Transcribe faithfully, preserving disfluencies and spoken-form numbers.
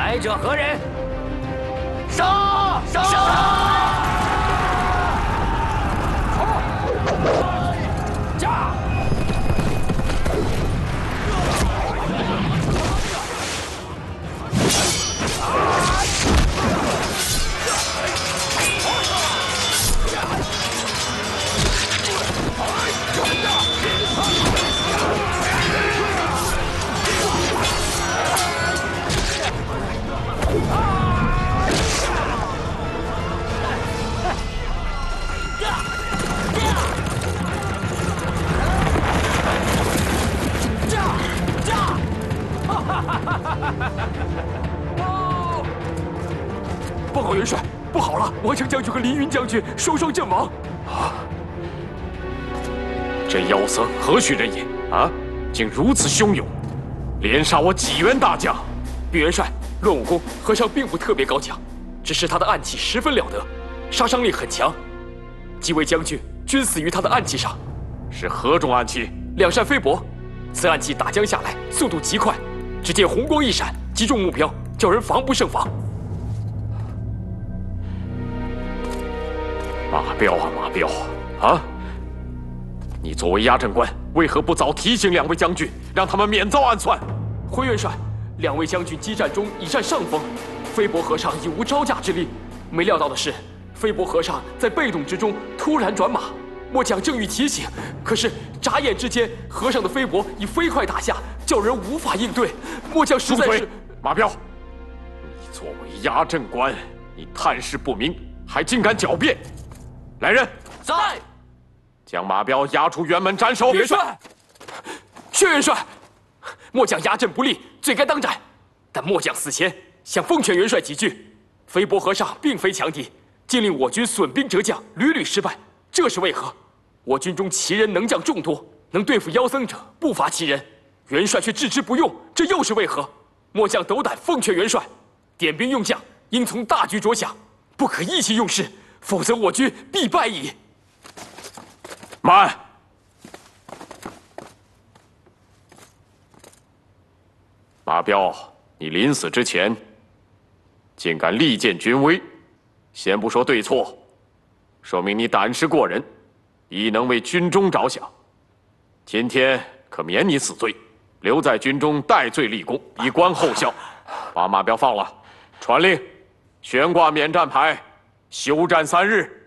来者何人？杀！杀！杀！驾！ 报告元帅，不好了！王强将军和凌云将军双双阵亡。啊！这妖僧何许人也？啊！竟如此汹涌，连杀我几员大将。禀元帅，论武功，和尚并不特别高强，只是他的暗器十分了得，杀伤力很强。几位将军均死于他的暗器上。是何种暗器？两扇飞帛。此暗器打将下来，速度极快，只见红光一闪，击中目标，叫人防不胜防。 马彪啊，马彪啊！你作为压阵官，为何不早提醒两位将军，让他们免遭暗算？回元帅，两位将军激战中已占上风，飞伯和尚已无招架之力。没料到的是，飞伯和尚在被动之中突然转马，末将正欲提醒，可是眨眼之间，和尚的飞帛已飞快打下，叫人无法应对。末将实在是……马彪，你作为压阵官，你探视不明，还竟敢狡辩！ 来人， 在， 将马彪押出辕门斩首。 元帅， 薛元帅，末将压阵不利，罪该当斩。但末将死前想奉劝元帅几句：飞伯和尚并非强敌，竟令我军损兵折将，屡屡失败，这是为何？我军中奇人能将众多，能对付妖僧者不乏其人，元帅却置之不用，这又是为何？末将斗胆奉劝元帅，点兵用将应从大局着想，不可意气用事。 否则我军必败矣。慢！马彪，你临死之前，竟敢力荐军威，先不说对错，说明你胆识过人，亦能为军中着想。今天可免你死罪，留在军中戴罪立功，以观后效。把马彪放了，传令悬挂免战牌。 休战三日。